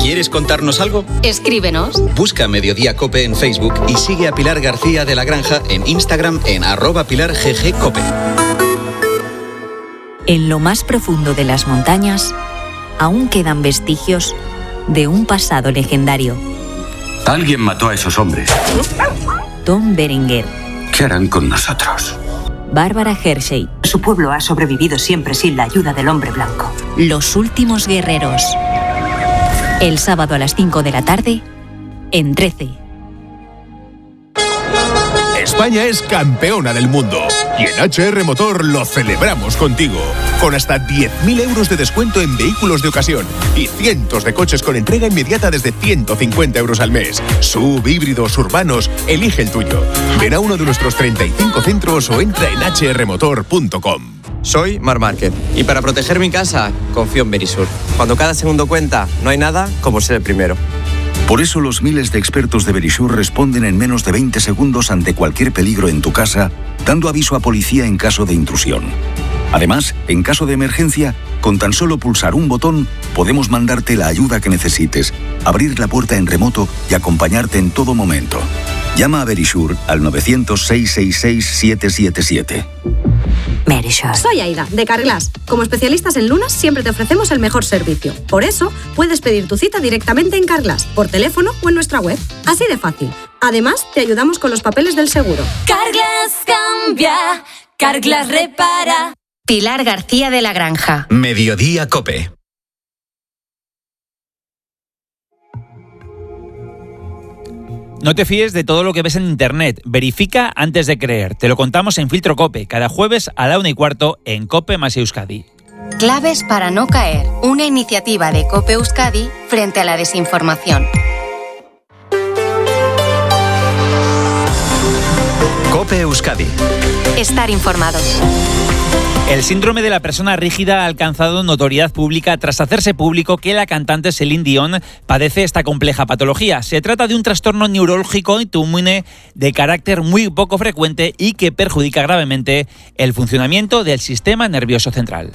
¿Quieres contarnos algo? Escríbenos. Busca Mediodía Cope en Facebook y sigue a Pilar García de la Granja en Instagram en @PilarGGCope. En lo más profundo de las montañas, aún quedan vestigios de un pasado legendario. Alguien mató a esos hombres. Tom Berenger. ¿Qué harán con nosotros? Bárbara Hershey. Su pueblo ha sobrevivido siempre sin la ayuda del hombre blanco. Los últimos guerreros. El sábado a las 5 de la tarde, en 13. España es campeona del mundo y en HR Motor lo celebramos contigo. Con hasta 10.000 euros de descuento en vehículos de ocasión y cientos de coches con entrega inmediata desde 150 euros al mes. SUV, híbridos, urbanos, elige el tuyo. Ven a uno de nuestros 35 centros o entra en hrmotor.com. Soy Marc Márquez y para proteger mi casa confío en Verisur. Cuando cada segundo cuenta, no hay nada como ser el primero. Por eso los miles de expertos de Verisur responden en menos de 20 segundos ante cualquier peligro en tu casa, dando aviso a policía en caso de intrusión. Además, en caso de emergencia, con tan solo pulsar un botón, podemos mandarte la ayuda que necesites, abrir la puerta en remoto y acompañarte en todo momento. Llama a Verisur al 900-666-777. Verisur. Soy Aida, de Carglass. Como especialistas en lunas, siempre te ofrecemos el mejor servicio. Por eso, puedes pedir tu cita directamente en Carglass, por teléfono o en nuestra web. Así de fácil. Además, te ayudamos con los papeles del seguro. Carglass cambia, Carglass repara. Pilar García de la Granja. Mediodía Cope. No te fíes de todo lo que ves en Internet. Verifica antes de creer. Te lo contamos en Filtro Cope, cada jueves a la 1:15 en Cope más Euskadi. Claves para no caer. Una iniciativa de Cope Euskadi frente a la desinformación. Cope Euskadi. Estar informado. El síndrome de la persona rígida ha alcanzado notoriedad pública tras hacerse público que la cantante Celine Dion padece esta compleja patología. Se trata de un trastorno neurológico autoinmune de carácter muy poco frecuente y que perjudica gravemente el funcionamiento del sistema nervioso central.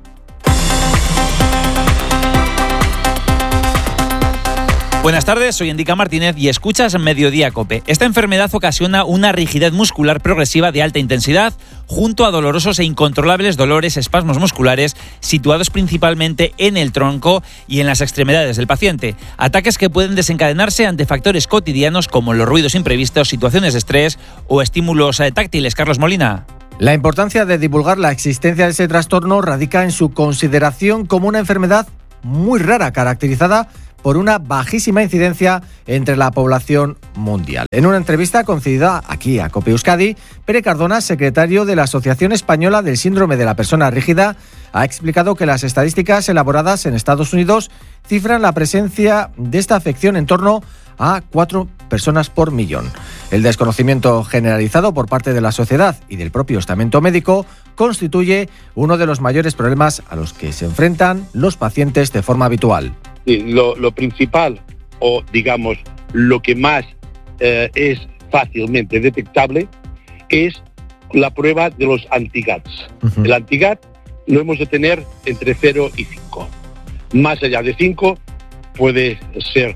Buenas tardes, soy Endica Martínez y escuchas Mediodía Cope. Esta enfermedad ocasiona una rigidez muscular progresiva de alta intensidad junto a dolorosos e incontrolables dolores, espasmos musculares situados principalmente en el tronco y en las extremidades del paciente. Ataques que pueden desencadenarse ante factores cotidianos como los ruidos imprevistos, situaciones de estrés o estímulos táctiles. Carlos Molina. La importancia de divulgar la existencia de ese trastorno radica en su consideración como una enfermedad muy rara, caracterizada por una bajísima incidencia entre la población mundial. En una entrevista concedida aquí a Cope Euskadi, Pere Cardona, secretario de la Asociación Española del Síndrome de la Persona Rígida, ha explicado que las estadísticas elaboradas en Estados Unidos cifran la presencia de esta afección en torno a 4 personas por millón. El desconocimiento generalizado por parte de la sociedad y del propio estamento médico constituye uno de los mayores problemas a los que se enfrentan los pacientes de forma habitual. Lo principal, o digamos, lo que más es fácilmente detectable, es la prueba de los anti-GATs. Uh-huh. El anti-GAT lo hemos de tener entre 0 y 5. Más allá de 5 puede ser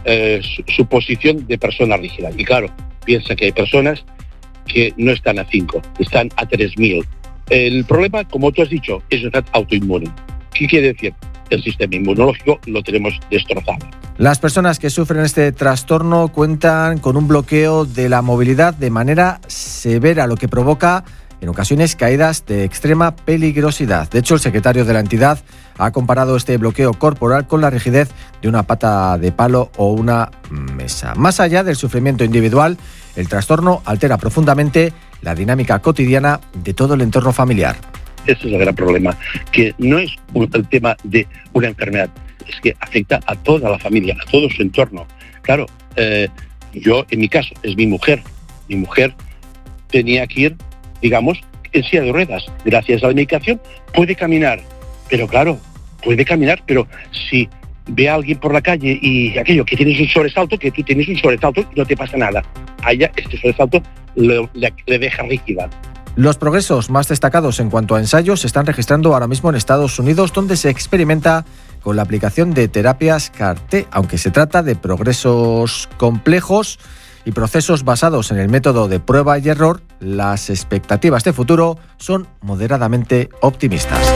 su posición de persona rígida. Y claro, piensa que hay personas que no están a 5, están a 3.000. El problema, como tú has dicho, es una autoinmune. ¿Qué quiere decir? El sistema inmunológico lo tenemos destrozado. Las personas que sufren este trastorno cuentan con un bloqueo de la movilidad de manera severa, lo que provoca en ocasiones caídas de extrema peligrosidad. De hecho, el secretario de la entidad ha comparado este bloqueo corporal con la rigidez de una pata de palo o una mesa. Más allá del sufrimiento individual, el trastorno altera profundamente la dinámica cotidiana de todo el entorno familiar. Ese es el gran problema, que no es el tema de una enfermedad, es que afecta a toda la familia, a todo su entorno. Claro, yo en mi caso, es mi mujer tenía que ir, digamos, en silla de ruedas. Gracias a la medicación puede caminar, pero claro, puede caminar, pero si ve a alguien por la calle y aquello, que tienes un sobresalto, que tú tienes un sobresalto, no te pasa nada. A ella este sobresalto le deja rígida. Los progresos más destacados en cuanto a ensayos se están registrando ahora mismo en Estados Unidos, donde se experimenta con la aplicación de terapias CAR-T, aunque se trata de progresos complejos y procesos basados en el método de prueba y error, las expectativas de futuro son moderadamente optimistas.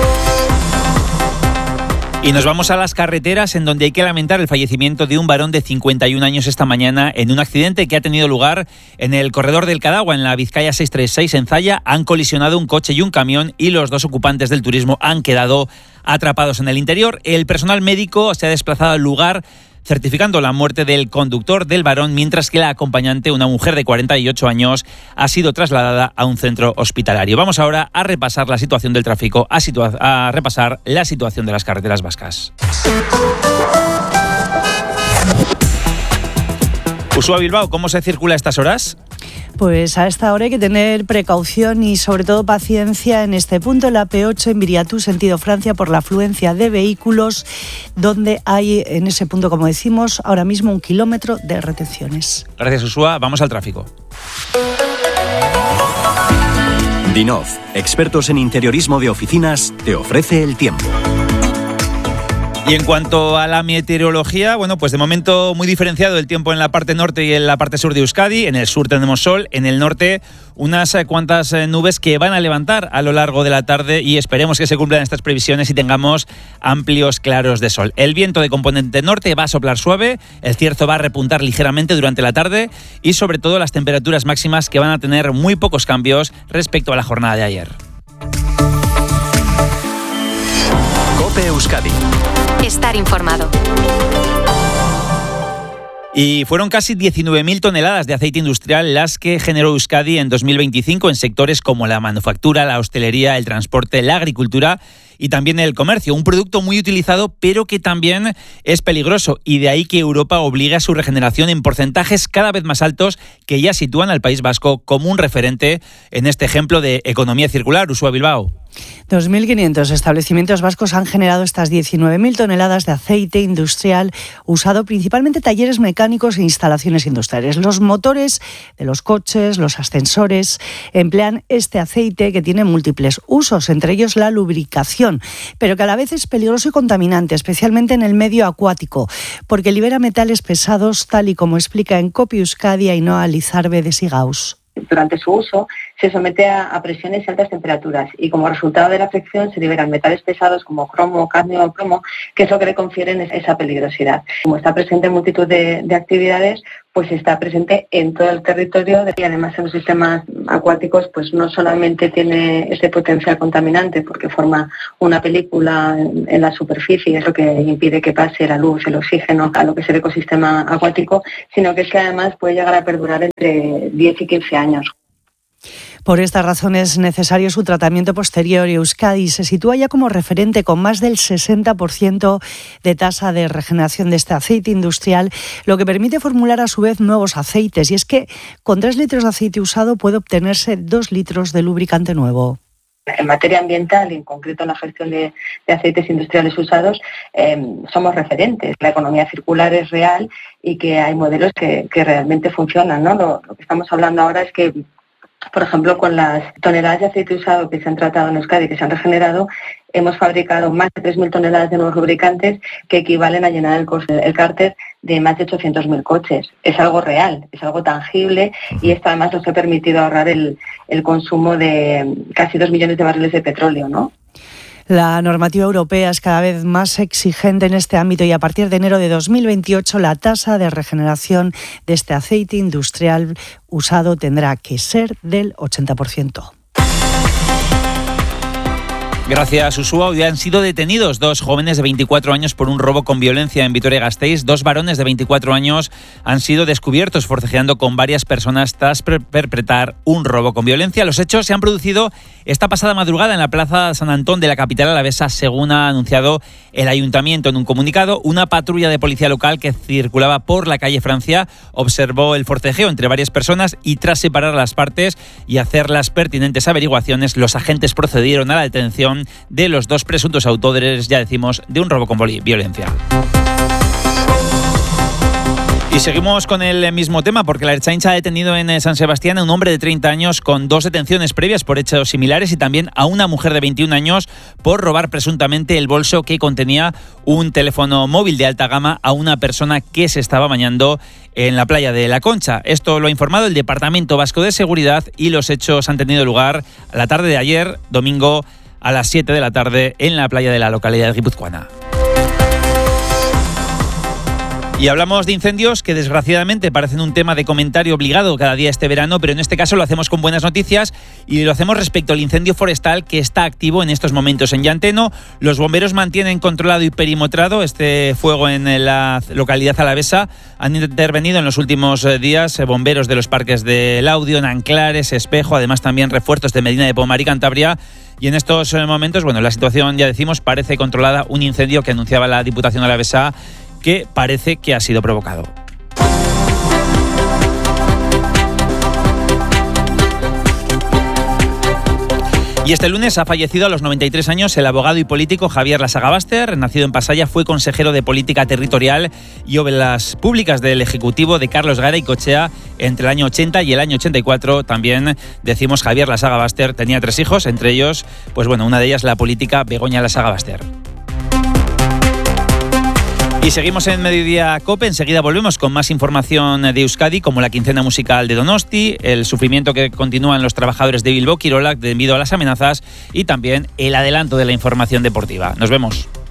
Y nos vamos a las carreteras, en donde hay que lamentar el fallecimiento de un varón de 51 años esta mañana en un accidente que ha tenido lugar en el corredor del Cadagua, en la Vizcaya 636 en Zalla. Han colisionado un coche y un camión y los dos ocupantes del turismo han quedado atrapados en el interior. El personal médico se ha desplazado al lugar, certificando la muerte del conductor del varón, mientras que la acompañante, una mujer de 48 años, ha sido trasladada a un centro hospitalario. Vamos ahora a repasar la situación del tráfico, a repasar la situación de las carreteras vascas. Uxue Bilbao, ¿cómo se circula a estas horas? Pues a esta hora hay que tener precaución y sobre todo paciencia en este punto, la P8 en Viriatú, sentido Francia, por la afluencia de vehículos, donde hay en ese punto, como decimos, ahora mismo 1 kilómetro de retenciones. Gracias, Uxue. Vamos al tráfico. Dinov, expertos en interiorismo de oficinas, te ofrece el tiempo. Y en cuanto a la meteorología, bueno, pues de momento muy diferenciado el tiempo en la parte norte y en la parte sur de Euskadi. En el sur tenemos sol, en el norte unas cuantas nubes que van a levantar a lo largo de la tarde, y esperemos que se cumplan estas previsiones y tengamos amplios claros de sol. El viento de componente norte va a soplar suave, el cierzo va a repuntar ligeramente durante la tarde y sobre todo las temperaturas máximas, que van a tener muy pocos cambios respecto a la jornada de ayer. COPE Euskadi. Estar informado. Y fueron casi 19.000 toneladas de aceite industrial las que generó Euskadi en 2025 en sectores como la manufactura, la hostelería, el transporte, la agricultura y también el comercio. Un producto muy utilizado, pero que también es peligroso, y de ahí que Europa obligue a su regeneración en porcentajes cada vez más altos, que ya sitúan al País Vasco como un referente en este ejemplo de economía circular. Uxue Bilbao. 2.500 establecimientos vascos han generado estas 19.000 toneladas de aceite industrial usado principalmente en talleres mecánicos e instalaciones industriales. Los motores de los coches, los ascensores, emplean este aceite que tiene múltiples usos, entre ellos la lubricación, pero que a la vez es peligroso y contaminante, especialmente en el medio acuático, porque libera metales pesados, tal y como explica en COPE Euskadi Ainhoa Lizarbe de Sigaus. Durante su uso se somete a presiones y altas temperaturas, y como resultado de la fricción se liberan metales pesados como cromo, cadmio o plomo, que es lo que le confieren esa peligrosidad. Como está presente en multitud de actividades, pues está presente en todo el territorio, y además en los sistemas acuáticos pues no solamente tiene ese potencial contaminante porque forma una película en la superficie y es lo que impide que pase la luz, el oxígeno a lo que es el ecosistema acuático, sino que es que además puede llegar a perdurar entre 10 y 15 años. Por esta razón es necesario su tratamiento posterior, y Euskadi se sitúa ya como referente con más del 60% de tasa de regeneración de este aceite industrial, lo que permite formular a su vez nuevos aceites. Y es que con 3 litros de aceite usado puede obtenerse 2 litros de lubricante nuevo. En materia ambiental y en concreto en la gestión de aceites industriales usados, somos referentes. La economía circular es real y que hay modelos que realmente funcionan, ¿no? Lo que estamos hablando ahora es que, por ejemplo, con las toneladas de aceite usado que se han tratado en Euskadi, que se han regenerado, hemos fabricado más de 3.000 toneladas de nuevos lubricantes que equivalen a llenar el cárter de más de 800.000 coches. Es algo real, es algo tangible, y esto además nos ha permitido ahorrar el consumo de casi 2 millones de barriles de petróleo, ¿no? La normativa europea es cada vez más exigente en este ámbito, y a partir de enero de 2028 la tasa de regeneración de este aceite industrial usado tendrá que ser del 80%. Gracias, Uxue. Hoy han sido detenidos 2 jóvenes de 24 años por un robo con violencia en Vitoria-Gasteiz. 2 varones de 24 años han sido descubiertos forcejeando con varias personas tras perpetrar un robo con violencia. Los hechos se han producido esta pasada madrugada en la Plaza San Antón de la capital alavesa, según ha anunciado el ayuntamiento en un comunicado. Una patrulla de policía local que circulaba por la calle Francia observó el forcejeo entre varias personas, y tras separar las partes y hacer las pertinentes averiguaciones, los agentes procedieron a la detención de los 2 presuntos autores, ya decimos, de un robo con violencia. Y seguimos con el mismo tema, porque la Ertzaintza ha detenido en San Sebastián a un hombre de 30 años con 2 detenciones previas por hechos similares y también a una mujer de 21 años por robar presuntamente el bolso que contenía un teléfono móvil de alta gama a una persona que se estaba bañando en la playa de La Concha. Esto lo ha informado el Departamento Vasco de Seguridad y los hechos han tenido lugar a la tarde de ayer, domingo, a las 7 de la tarde en la playa de la localidad guipuzcoana. Y hablamos de incendios que desgraciadamente parecen un tema de comentario obligado cada día este verano, pero en este caso lo hacemos con buenas noticias y lo hacemos respecto al incendio forestal que está activo en estos momentos en Llanteno. Los bomberos mantienen controlado y perimetrado este fuego en la localidad alavesa. Han intervenido en los últimos días bomberos de los parques de Laudio, Nanclares, Espejo, además también refuerzos de Medina de Pomar y Cantabria. Y en estos momentos, bueno, la situación, ya decimos, parece controlada. Un incendio que anunciaba la Diputación alavesa que parece que ha sido provocado. Y este lunes ha fallecido a los 93 años el abogado y político Javier Lasagabaster. Nacido en Pasaya, fue consejero de Política Territorial y Obras Públicas del Ejecutivo de Carlos Garaycochea entre el año 80 y el año 84. También decimos Javier Lasagabaster tenía 3 hijos, entre ellos, pues bueno, una de ellas la política Begoña Lasagabaster. Y seguimos en Mediodía COPE, enseguida volvemos con más información de Euskadi, como la quincena musical de Donosti, el sufrimiento que continúan los trabajadores de Bilbao Kirolak debido a las amenazas y también el adelanto de la información deportiva. Nos vemos.